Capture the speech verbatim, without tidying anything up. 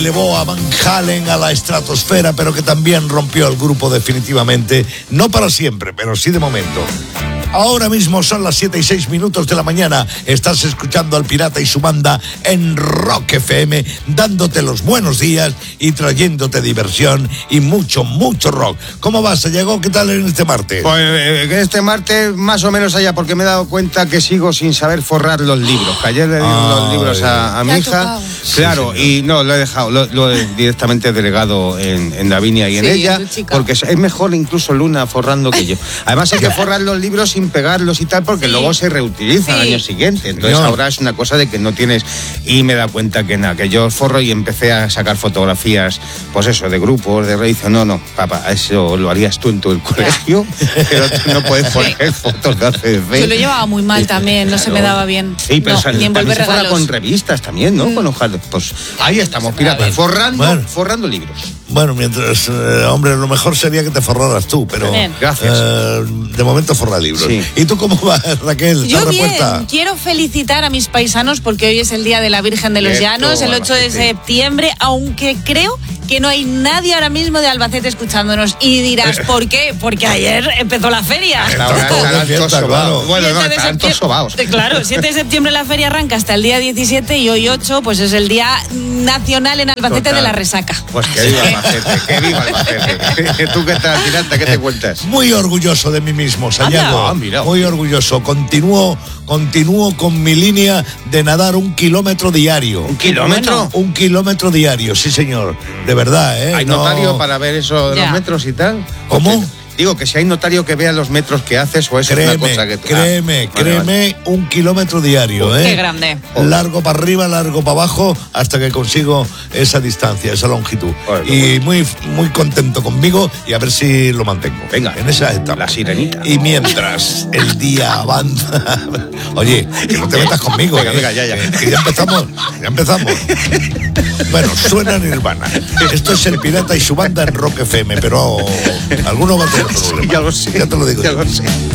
Elevó a Van Halen a la estratosfera, pero que también rompió al grupo definitivamente, no para siempre, pero sí de momento. Ahora mismo son las siete y seis minutos de la mañana. Estás escuchando al Pirata y su banda en Rock F M, dándote los buenos días y trayéndote diversión y mucho, mucho rock. ¿Cómo vas, Sayago? ¿Qué tal en este martes? Pues eh, este martes más o menos allá, porque me he dado cuenta que sigo sin saber forrar los libros. Que ayer le di ah, los libros a, a mi hija. Claro, sí, y no, lo he dejado, lo, lo he directamente delegado en, en Davinia y en sí, ella, porque es mejor incluso Luna forrando que yo. Además hay que forrar los libros sin pegarlos y tal, porque sí. luego se reutilizan sí. al año siguiente. Entonces no. ahora es una cosa de que no tienes. Y me da cuenta que nada, que yo forro y empecé a sacar fotografías, pues eso, de grupos, de redes. No, no, papá, eso lo harías tú en tu el colegio, pero tú no puedes poner sí. fotos de A C D C. Yo lo llevaba muy mal también, no claro. se me daba bien. Sí, pero no, sal, ni también se forra con revistas también, ¿no? Mm. Con hojas. Pues ahí estamos, pirata, forrando, bueno. forrando libros. Bueno, mientras, eh, hombre, lo mejor sería que te forraras tú, pero bien. Gracias. Eh, de momento forra libros. Sí. ¿Y tú cómo vas, Raquel? Yo bien, quiero felicitar a mis paisanos porque hoy es el Día de la Virgen de los Cierto, Llanos, el ocho de septiembre, aunque creo que no hay nadie ahora mismo de Albacete escuchándonos. Y dirás, ¿por qué? Porque ayer empezó la feria. Bueno, no, están todos sobaos. Claro, siete de septiembre la feria arranca hasta el día diecisiete y hoy ocho, pues es el Día Nacional en Albacete Total. de la Resaca. Pues que viva Albacete, que viva Albacete. ¿Tú qué tal, Pirata? ¿Qué te cuentas? Muy orgulloso de mí mismo, Sayago. Ah, mira. Muy orgulloso. Continúo, continúo con mi línea de nadar un kilómetro diario. ¿Un kilómetro? Bueno, un kilómetro diario, sí, señor. De verdad, ¿eh? ¿Hay no... notario para ver eso de ya. los metros y tal? ¿Cómo? Porque... Digo, que si hay notario que vea los metros que haces o eso créeme, es una cosa que... Créeme, ah, créeme, vale, vale. un kilómetro diario, ¿eh? Qué grande. Largo para arriba, largo para abajo, hasta que consigo esa distancia, esa longitud. Bueno, y bueno. muy muy contento conmigo y a ver si lo mantengo. Venga, en esa etapa. La sirenita. Y mientras el día avanza... Oye, que no te metas conmigo. Venga, ¿eh? venga, ya, ya. Que ya empezamos, ya empezamos. Bueno, suena Nirvana. Esto es el Pirata y su banda en Rock F M, pero alguno va a tener problemas. Ya lo sé. Ya te lo digo. Ya yo. lo sé.